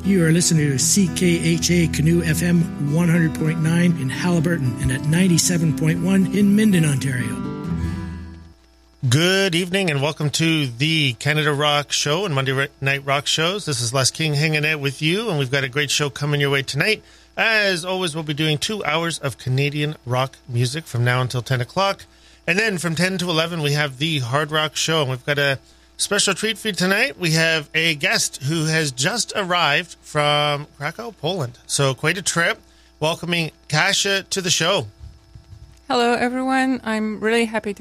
You are listening to CKHA Canoe FM 100.9 in Halliburton and at 97.1 in Minden, Ontario. Good evening and welcome to the Canada Rock Show and Monday Night Rock Shows. This is Les King hanging out with you, and we've got a great show coming your way tonight. As always, we'll be doing 2 hours of Canadian rock music from now until 10 o'clock. And then from 10 to 11, we have the Hard Rock Show. And we've got a special treat for you tonight. We have a guest who has just arrived from Krakow, Poland. So quite a trip. Welcoming Kasia to the show. Hello, everyone. I'm really happy to